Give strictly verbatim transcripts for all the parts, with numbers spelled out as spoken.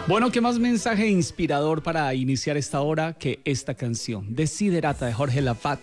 Bueno, ¿qué más mensaje inspirador para iniciar esta hora que esta canción? Desiderata de Jorge Lafat.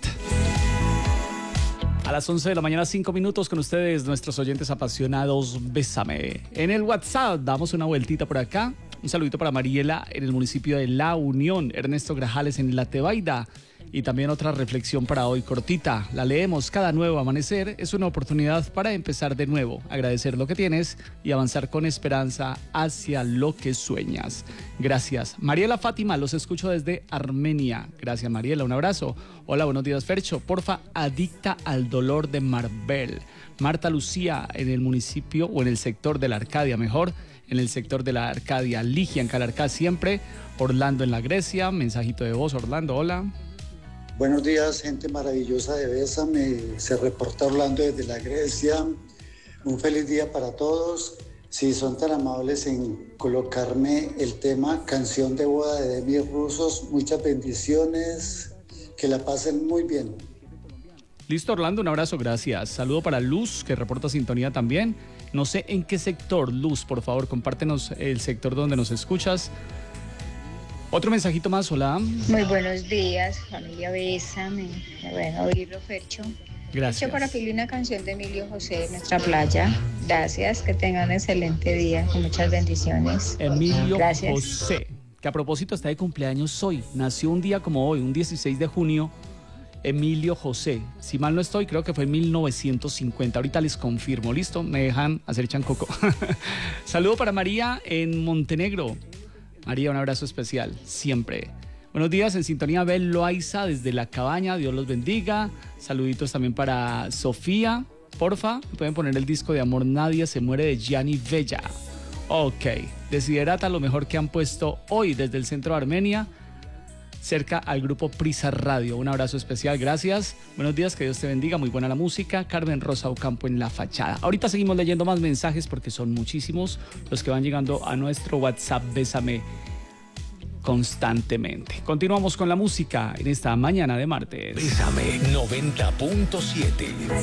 A las once de la mañana, cinco minutos con ustedes, nuestros oyentes apasionados. Bésame. En el WhatsApp, damos una vueltita por acá. Un saludito para Mariela en el municipio de La Unión, Ernesto Grajales en La Tebaida. Y también otra reflexión para hoy cortita. La leemos: cada nuevo amanecer es una oportunidad para empezar de nuevo, agradecer lo que tienes y avanzar con esperanza hacia lo que sueñas. Gracias. Mariela Fátima, los escucho desde Armenia. Gracias, Mariela, un abrazo. Hola, buenos días, Fercho. Porfa, adicta al dolor de Marbel. Marta Lucía en el municipio o en el sector de la Arcadia, mejor. En el sector de la Arcadia. Ligia en Calarcá siempre. Orlando en la Grecia. Mensajito de voz, Orlando, hola. Buenos días, gente maravillosa de Bésame. Se reporta Orlando desde la Grecia. Un feliz día para todos. Si son tan amables en colocarme el tema Canción de Boda de Demi Rusos, muchas bendiciones. Que la pasen muy bien. Listo, Orlando, un abrazo, gracias. Saludo para Luz, que reporta sintonía también. No sé en qué sector, Luz, por favor, compártenos el sector donde nos escuchas. Otro mensajito más, hola. Muy buenos días, familia Bésame. Bueno, oírlo, Fercho. Gracias. Fercho, para pedirle una canción de Emilio José, Nuestra Playa. Gracias, que tengan un excelente día, con muchas bendiciones. Emilio Gracias. José, que a propósito está de cumpleaños hoy. Nació un día como hoy, un dieciséis de junio. Emilio José, si mal no estoy, creo que fue en mil novecientos cincuenta. Ahorita les confirmo, ¿listo? Me dejan hacer chancoco. Saludo para María en Montenegro. María, un abrazo especial, siempre. Buenos días, en sintonía Bel Loaiza desde La Cabaña, Dios los bendiga. Saluditos también para Sofía, porfa, me pueden poner el disco de Amor Nadie se muere de Gianni Bella. Ok, Desiderata, lo mejor que han puesto hoy desde el centro de Armenia, cerca al grupo Prisa Radio. Un abrazo especial, gracias. Buenos días, que Dios te bendiga, muy buena la música. Carmen Rosa Ocampo en La Fachada. Ahorita seguimos leyendo más mensajes porque son muchísimos los que van llegando a nuestro WhatsApp Bésame constantemente. Continuamos con la música en esta mañana de martes. Bésame noventa punto siete.